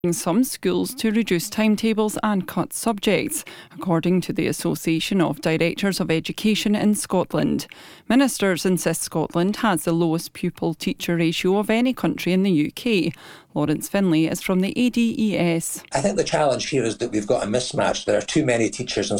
some schools to reduce timetables and cut subjects, according to the Association of Directors of Education in Scotland. Ministers insist Scotland has the lowest pupil-teacher ratio of any country in the UK. Lawrence Finlay is from the ADES. I think the challenge here is that we've got a mismatch. There are too many teachers in